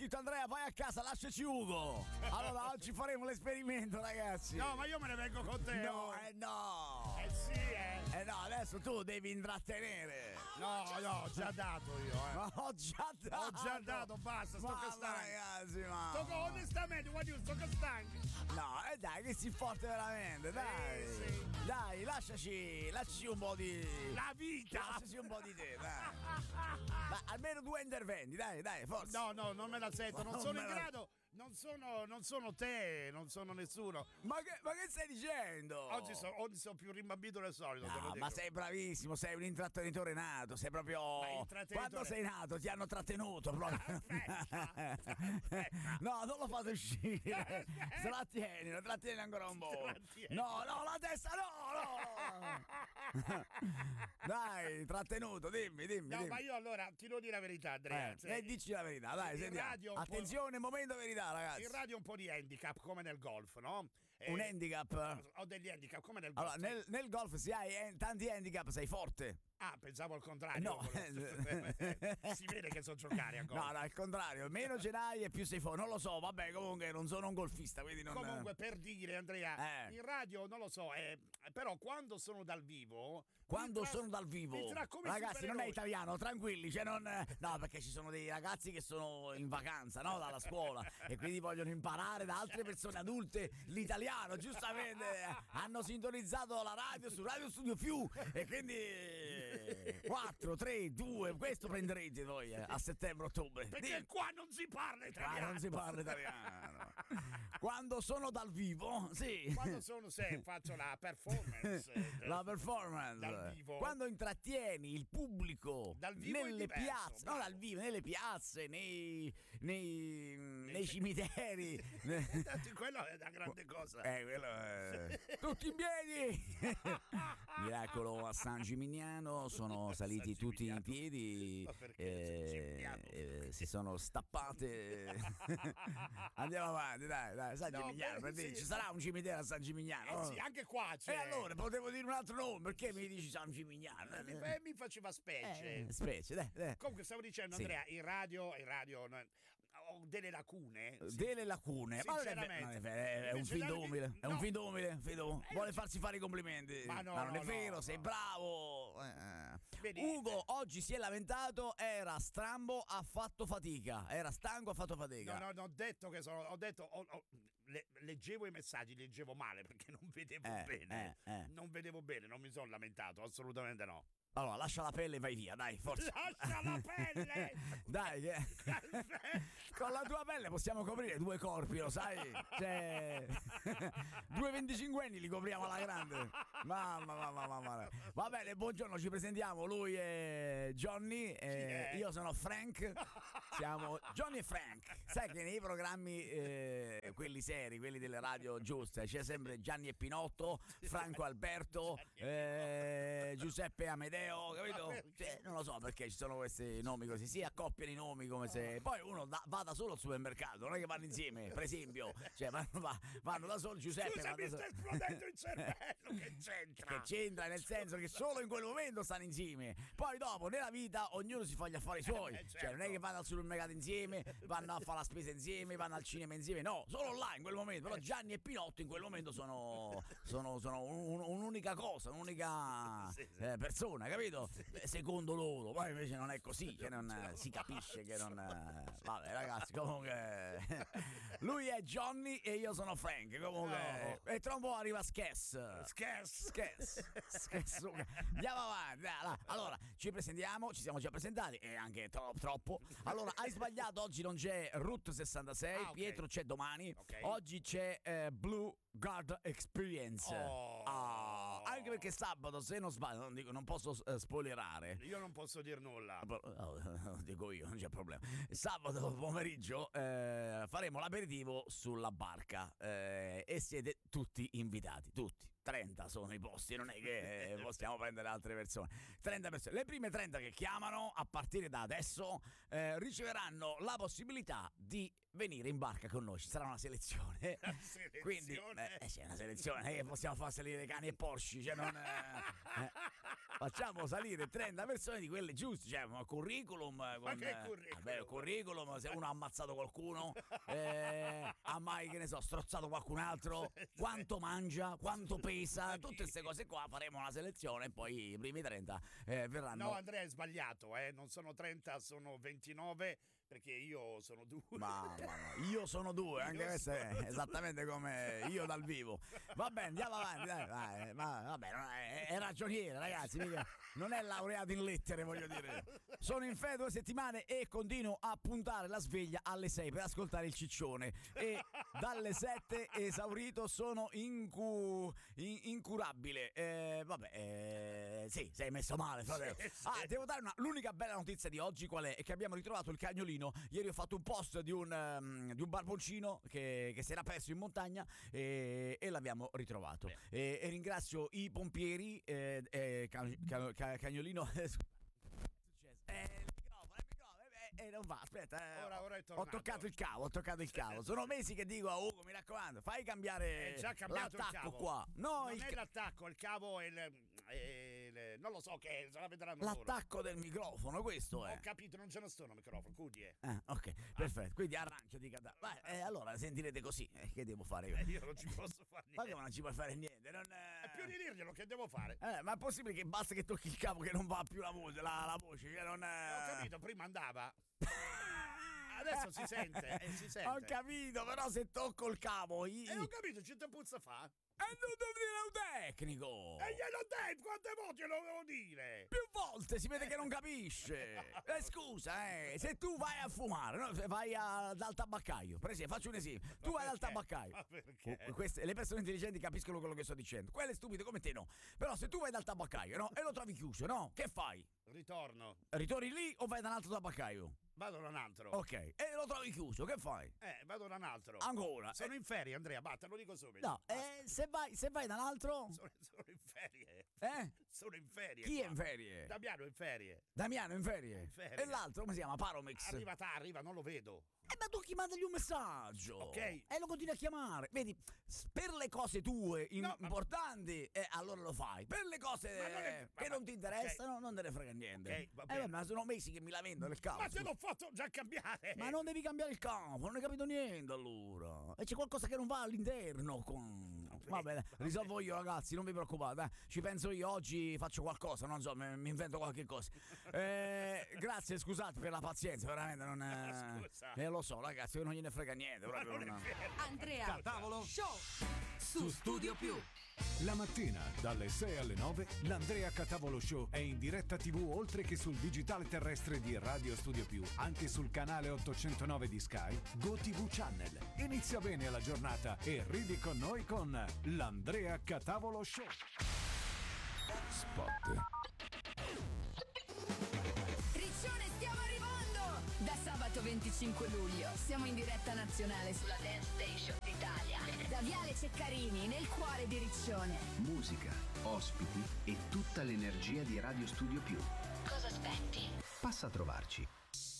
scritto Andrea, vai a casa, lasciaci Ugo. Allora oggi faremo l'esperimento, ragazzi. No, ma io me ne vengo con te. No, no. Sì, no, adesso tu devi intrattenere. No, ho già dato io, Ma ho già dato. Basta, sto stanco. Ragazzi, ma. Sto onestamente, sto stanco. No, dai, che si forte veramente, dai. Sì. Dai, lasciaci un po' di. La vita! Lasciaci un po' di te, dai. Ma almeno 2 interventi, dai, forza. No, non me la sento, non sono in grado. Non sono te, non sono nessuno. Ma che stai dicendo? Oggi sono più rimbambito del solito. No, ma sei bravissimo, sei un intrattenitore nato, sei proprio. Quando sei nato ti hanno trattenuto proprio. Aspetta. No, non lo fate uscire. Trattieni ancora un po'. No, la testa no. Dai, trattenuto, dimmi. No, ma io allora ti devo dire la verità, Andrea. Dici la verità, dai, sentiamo. Attenzione, momento verità, ragazzi. In radio un po' di handicap come nel golf, no? Un handicap? Ho degli handicap come nel golf. Allora, nel golf se hai tanti handicap sei forte. Ah, pensavo al contrario. No. Si vede che so giocare a golf. No, al contrario, meno ce n'hai e più sei forte. Non lo so, vabbè, comunque non sono un golfista, quindi non. Comunque, per dire, Andrea, in radio non lo so, però quando sono dal vivo. Ragazzi, non è italiano, tranquilli, cioè non. No, perché ci sono dei ragazzi che sono in vacanza, no? Dalla scuola e quindi vogliono imparare da altre persone adulte l'italiano, giustamente. Hanno sintonizzato la radio su Radio Studio Più e quindi 4, 3, 2, questo prenderete voi a settembre-ottobre. Perché qua non si parla italiano. Qua non si parla italiano. Quando sono dal vivo, sì. Quando sono, faccio la performance. La performance. Dal vivo. Quando intrattieni il pubblico dal vivo nelle piazze, no, dal vivo, nelle piazze, nei cimiteri. Quello è una grande cosa. Quello è. Tutti in piedi. Miracolo a San Gimignano. Sono saliti tutti in piedi, si sono stappate. Andiamo avanti, dai, San Gimignano, per dire, ci sarà un cimitero a San Gimignano. Sì, anche qua c'è. E allora potevo dire un altro nome, perché mi dici San Gimignano? Mi faceva specie. Dai. Comunque stavo dicendo, Andrea, in radio ho delle lacune. Delle lacune, sinceramente. È un fido umile. È un fido umile. Vuole farsi fare i complimenti. Ma non è vero, sei bravo. Vedi, Ugo oggi si è lamentato, era strambo, ha fatto fatica. Era stanco, ha fatto fatica. No, ho detto che leggevo i messaggi, leggevo male perché non vedevo bene. Non vedevo bene, non mi sono lamentato, assolutamente no. Allora, lascia la pelle e vai via, dai, forza. Lascia la pelle! Dai, con la tua pelle possiamo coprire 2 corpi, lo sai? Cioè, 2 25enni li copriamo alla grande. Mamma. Va bene, buongiorno, ci presentiamo. Lui è Johnny, io sono Frank. Siamo Johnny e Frank. Sai che nei programmi, quelli seri, quelli delle radio giuste, c'è sempre Gianni e Pinotto, Franco Alberto, Giuseppe Amedeo. Capito? Cioè, non lo so perché ci sono questi nomi così, si accoppiano i nomi come se poi uno vada solo al supermercato, non è che vanno insieme, per esempio, cioè vanno da solo. Giuseppe, scusa, mi sta esplodendo il cervello, che c'entra? Che c'entra nel senso che solo in quel momento stanno insieme, poi dopo nella vita ognuno si fa gli affari suoi, certo. Cioè non è che vanno al supermercato insieme, vanno a fare la spesa insieme, vanno al cinema insieme, no, solo là in quel momento. Però Gianni e Pinotto in quel momento sono un'unica cosa, un'unica persona, capito? Secondo loro, poi invece non è così, che non si capisce che non. Vabbè, ragazzi, comunque. Lui è Johnny e io sono Frank. Comunque. E tra un po' arriva Skess. Andiamo avanti. Allora, ci presentiamo, ci siamo già presentati, e anche troppo. Allora, hai sbagliato, oggi non c'è Route 66, okay. Pietro c'è domani. Okay. Oggi c'è Blue Guard Experience. Anche perché sabato, se non sbaglio, non posso spoilerare. Io non posso dire nulla. Dico io, non c'è problema. Sabato pomeriggio faremo l'aperitivo sulla barca e siete tutti invitati, tutti. 30 sono i posti, non è che possiamo prendere altre persone. 30 persone. Le prime 30 che chiamano a partire da adesso riceveranno la possibilità di venire in barca con noi. Ci sarà una selezione. Quindi c'è una selezione, possiamo far salire cani e porci, cioè non facciamo salire 30 persone di quelle giuste, cioè un curriculum. Ma che curriculum? Curriculum, se uno ha ammazzato qualcuno, ha mai, che ne so, strozzato qualcun altro, quanto mangia, quanto pesa, tutte queste cose qua. Faremo una selezione e poi i primi 30 verranno. No, Andrea, è sbagliato, non sono 30, sono 29. Perché io sono 2. Ma io sono 2, anche questo è esattamente come io dal vivo. Va bene, andiamo avanti, dai, ma vabbè, è ragioniere, ragazzi, mica, non è laureato in lettere, voglio dire. Sono in ferie 2 settimane e continuo a puntare la sveglia alle 6 per ascoltare il ciccione, e dalle 7 esaurito sono incurabile. Sì, sei messo male, fratello. Sì. Devo dare l'unica bella notizia di oggi qual è? È che abbiamo ritrovato il cagnolino. Ieri ho fatto un post di un bagnoncino che si era perso in montagna e l'abbiamo ritrovato. E ringrazio i pompieri, cagnolino. Non va, aspetta, ora è tornato. Ho toccato il cavo. Sono mesi che dico a Ugo, mi raccomando, fai cambiare l'attacco il cavo. Qua. No, non è l'attacco, il cavo è non lo so che è, se la vedranno l'attacco del microfono, questo è. Ho capito, non ce ne sono microfono, quindi ok, perfetto. Quindi arrangiati, allora sentirete così. Che devo fare io? Io non ci posso fare niente. Ma non ci puoi fare niente, è più di dirglielo che devo fare. Ma è possibile che basta che tocchi il cavo che non va più la voce, che non Ho capito, prima andava. Adesso si sente, Ho capito, però se tocco il cavo ho capito, ci te puzza fa? E non devo dire a un tecnico! E glielo detto, quante volte lo devo dire? Più volte, si vede che non capisce! Scusa, se tu vai a fumare, no? Vai dal tabaccaio, per esempio, faccio un esempio, tu vai dal tabaccaio. Ma perché? Le persone intelligenti capiscono quello che sto dicendo, quelle stupide come te no. Però se tu vai dal tabaccaio, no? E lo trovi chiuso, no? Che fai? Ritorni lì o vai da un altro tabaccaio? Vado da un altro. Ok, e lo trovi chiuso, che fai? Vado da un altro. Ancora? Sono in ferie, Andrea, te lo dico subito. No, se vai da un altro? Sono in ferie. Sono in ferie. Chi è in ferie? Damiano è in ferie. Damiano è in ferie? E l'altro come si chiama? Paromix? Arriva, non lo vedo. Ma tu mandagli un messaggio. Ok. E lo continui a chiamare. Vedi, per le cose tue importanti, allora lo fai. Per le cose che non ti interessano, non te ne frega niente. Ma sono mesi che mi lamento del cavo. Ma te l'ho fatto già cambiare. Ma non devi cambiare il cavo, non hai capito niente allora. E c'è qualcosa che non va all'interno. Va bene, risolvo io, ragazzi, non vi preoccupate. Ci penso io, oggi faccio qualcosa, non so, mi invento qualche cosa. Grazie, scusate per la pazienza, veramente non Scusa. Lo so, ragazzi, non gliene frega niente. Andrea Catavolo Show su Studio Più. La mattina dalle 6 alle 9 l'Andrea Catavolo Show è in diretta TV oltre che sul digitale terrestre di Radio Studio Più, anche sul canale 809 di Sky, GoTV Channel. Inizia bene la giornata e ridi con noi con l'Andrea Catavolo Show. Spot. Sabato 25 luglio siamo in diretta nazionale sulla Dance Station Italia, da Viale Ceccarini nel cuore di Riccione. Musica, ospiti e tutta l'energia di Radio Studio Più. Cosa aspetti? Passa a trovarci.